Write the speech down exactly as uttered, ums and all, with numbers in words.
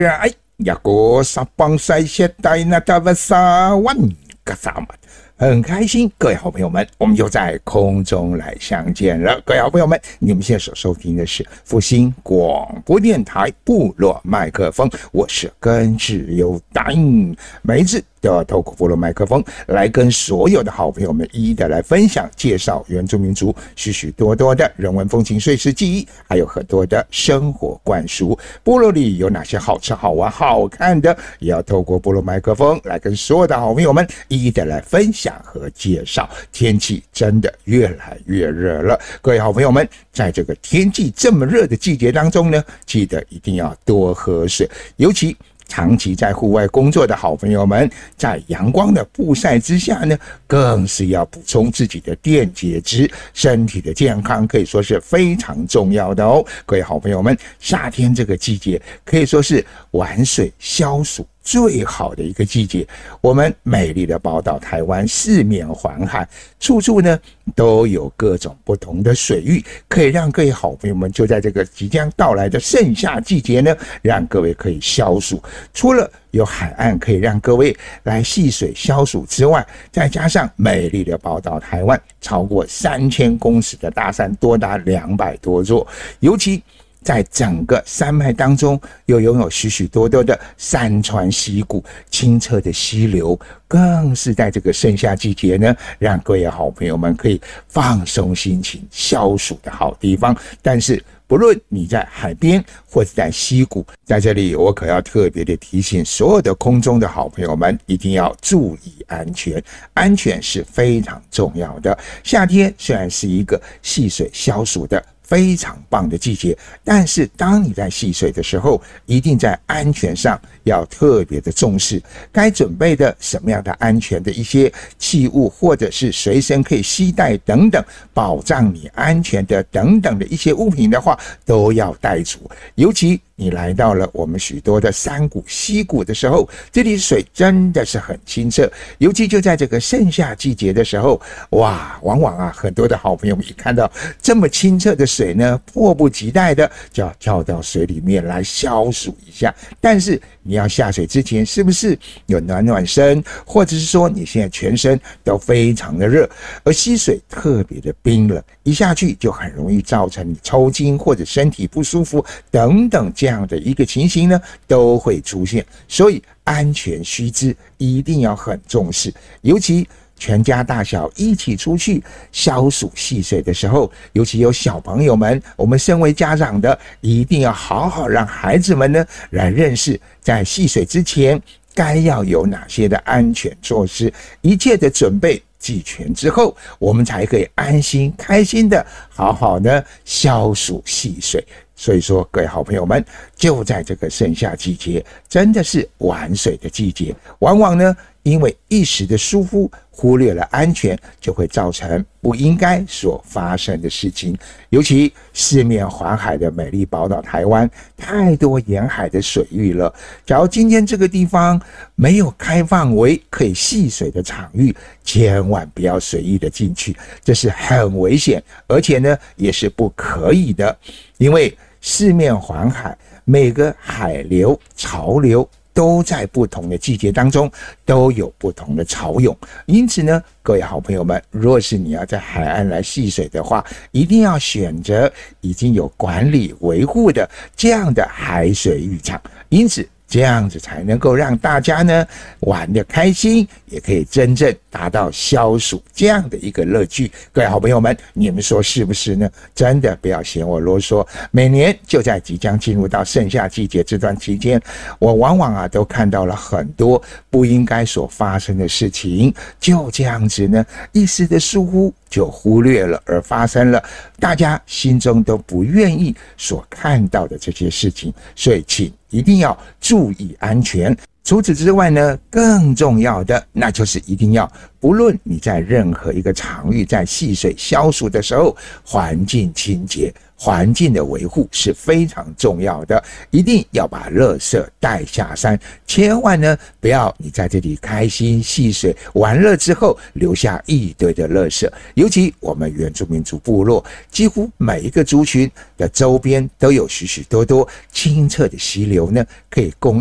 哎，呀个沙邦塞些代那达瓦沙万个萨满，很开心，各位好朋友们，我们又在空中来相见了。各位好朋友们，你们现在所收听的是复兴广播电台部落麦克风，我是根智优大英，每一次都要透过部落麦克风来跟所有的好朋友们一一的来分享介绍原住民族许许多多的人文风情碎石记忆，还有很多的生活灌输。部落里有哪些好吃好玩好看的，也要透过部落麦克风来跟所有的好朋友们一一的来分享和介绍。天气真的越来越热了，各位好朋友们，在这个天气这么热的季节当中呢，记得一定要多喝水，尤其长期在户外工作的好朋友们，在阳光的曝晒之下呢，更是要补充自己的电解质，身体的健康可以说是非常重要的哦。各位好朋友们，夏天这个季节可以说是玩水消暑最好的一个季节。我们美丽的宝岛台湾四面环海，处处呢都有各种不同的水域，可以让各位好朋友们就在这个即将到来的盛夏季节呢，让各位可以消暑。除了有海岸可以让各位来戏水消暑之外，再加上美丽的宝岛台湾超过三千公尺的大山多达两百多座，尤其在整个山脉当中，又拥有许许多多的山川溪谷，清澈的溪流，更是在这个盛夏季节呢，让各位好朋友们可以放松心情、消暑的好地方。但是不论你在海边或者在溪谷，在这里我可要特别的提醒所有的空中的好朋友们，一定要注意安全，安全是非常重要的。夏天虽然是一个戏水消暑的非常棒的季节，但是当你在戏水的时候，一定在安全上要特别的重视，该准备的什么样的安全的一些器物，或者是随身可以携带等等保障你安全的等等的一些物品的话，都要带足。尤其你来到了我们许多的山谷溪谷的时候，这里水真的是很清澈，尤其就在这个盛夏季节的时候，哇，往往啊很多的好朋友们一看到这么清澈的水呢，迫不及待的就要跳到水里面来消暑一下。但是你要下水之前，是不是有暖暖身，或者是说你现在全身都非常的热，而溪水特别的冰冷，一下去就很容易造成你抽筋或者身体不舒服等等这样的一个情形呢，都会出现。所以安全须知一定要很重视，尤其全家大小一起出去消暑戏水的时候，尤其有小朋友们，我们身为家长的一定要好好让孩子们呢来认识，在戏水之前该要有哪些的安全措施，一切的准备齐全之后，我们才可以安心开心的好好的消暑戏水。所以说各位好朋友们，就在这个盛夏季节，真的是玩水的季节，往往呢因为一时的疏忽，忽略了安全，就会造成不应该所发生的事情。尤其四面环海的美丽宝岛台湾，太多沿海的水域了，假如今天这个地方没有开放为可以戏水的场域，千万不要随意的进去，这是很危险，而且呢也是不可以的。因为四面环海，每个海流潮流都在不同的季节当中都有不同的潮涌，因此呢，各位好朋友们，若是你要在海岸来戏水的话，一定要选择已经有管理维护的这样的海水浴场，因此这样子才能够让大家呢玩得开心，也可以真正达到消暑这样的一个乐趣。各位好朋友们，你们说是不是呢？真的不要嫌我啰嗦。每年就在即将进入到盛夏季节这段期间，我往往啊都看到了很多不应该所发生的事情，就这样子呢一时的疏忽就忽略了，而发生了大家心中都不愿意所看到的这些事情。所以请一定要注意安全。除此之外呢，更重要的那就是一定要，不论你在任何一个场域在戏水消暑的时候，环境清洁， 环境的维护是非常重要的，一定要把垃圾带下山，千万呢不要你在这里开心戏水玩乐之后留下一堆的垃圾。尤其我们原住民族部落，几乎每一个族群的周边都有许许多多清澈的溪流呢，可以供